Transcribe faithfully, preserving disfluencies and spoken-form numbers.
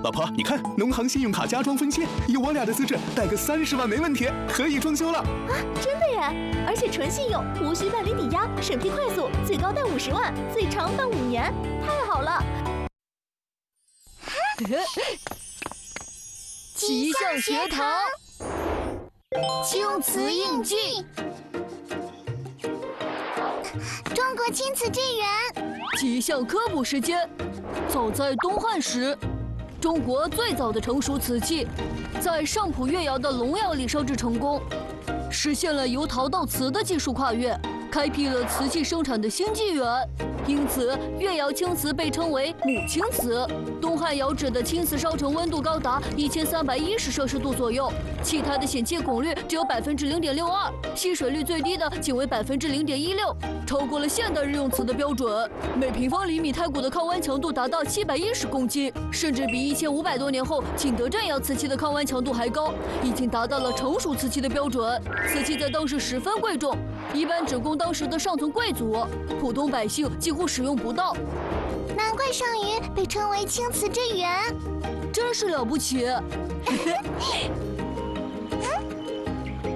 老婆，你看，农行信用卡加装分期，有我俩的资质，贷个三十万没问题，可以装修了。 啊，真的耶！而且纯信用，无需办理抵押，审批快速，最高贷五十万，最长办五年，太好了！ 奇象学堂，青瓷印记， 中国青瓷纪元。 奇象科普时间。早在东汉时，中国最早的成熟瓷器，在上浦越窑的龙窑里烧制成功，实现了由陶到瓷的技术跨越，开辟了瓷器生产的新纪元。因此，越窑青瓷被称为母青瓷。东汉窑址的青瓷烧成温度高达一千三百一十摄氏度左右，气态的显气汞率只有百分之零点六二，吸水率最低的仅为百分之零点一六，超过了现代日用瓷的标准。每平方厘米胎骨的抗剜强度达到七百一十公斤，甚至比一千五百多年后景德镇窑瓷器的抗剜强度还高，已经达到了成熟瓷器的标准。瓷器在当时十分贵重，一般只供当时的上层贵族，普通百姓几乎使用不到。 难怪上虞被称为青瓷之源， 真是了不起。